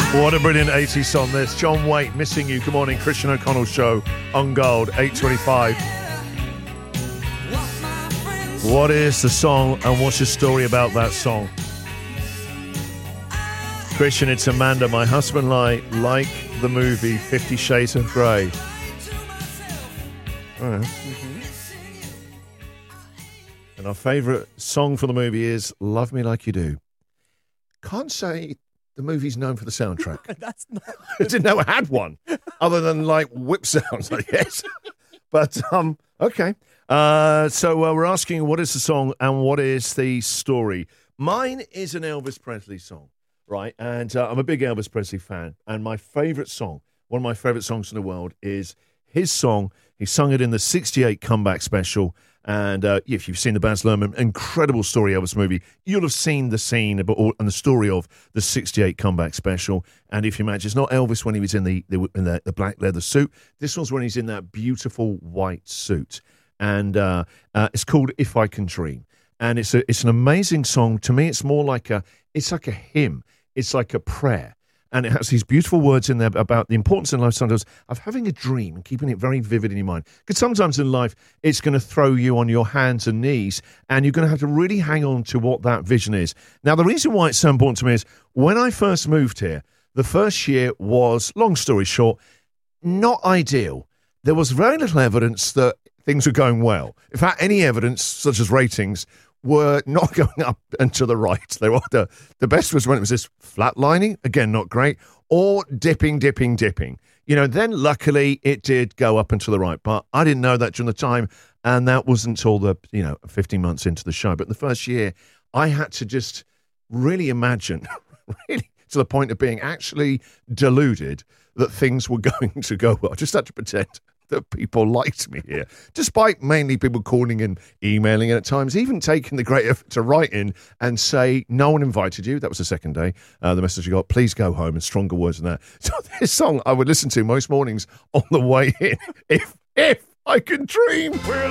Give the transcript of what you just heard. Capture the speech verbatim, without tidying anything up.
What a brilliant eighties song this. John Waite, Missing You. Good morning, Christian O'Connell Show on Gold, eight twenty-five. What is the song and what's your story about that song? Christian, it's Amanda. My husband and I like the movie Fifty Shades of Grey. All right. Mm-hmm. And our favourite song for the movie is Love Me Like You Do. Can't say the movie's known for the soundtrack. That's not. I didn't know it had one, other than like whip sounds, I guess. But um, okay. Uh, so uh, we're asking, what is the song and what is the story? Mine is an Elvis Presley song, right? And uh, I'm a big Elvis Presley fan. And my favourite song, one of my favourite songs in the world, is his song. He sung it in the sixty-eight comeback special. And uh, if you've seen the Baz Luhrmann incredible story Elvis movie, you'll have seen the scene about, and the story of the sixty-eight comeback special. And if you imagine, it's not Elvis when he was in the, the in the, the black leather suit. This one's when he's in that beautiful white suit. And uh, uh, it's called If I Can Dream. And it's a, it's an amazing song. To me, it's more like a it's like a hymn. It's like a prayer. And it has these beautiful words in there about the importance in life sometimes of having a dream and keeping it very vivid in your mind. Because sometimes in life, it's going to throw you on your hands and knees, and you're going to have to really hang on to what that vision is. Now, the reason why it's so important to me is when I first moved here, the first year was, long story short, not ideal. There was very little evidence that things were going well. In fact, any evidence, such as ratings, were not going up and to the right. They were the, the best was when it was this flatlining, again, not great, or dipping, dipping, dipping. You know, then luckily it did go up and to the right, but I didn't know that during the time, and that wasn't until the, you know, fifteen months into the show. But the first year, I had to just really imagine, really to the point of being actually deluded that things were going to go well. I just had to pretend that people liked me here, despite mainly people calling and emailing, and at times even taking the great effort to write in and say, no one invited you. That was the second day. Uh, the message you got, please go home, and stronger words than that. So this song I would listen to most mornings on the way in. If, if I can dream.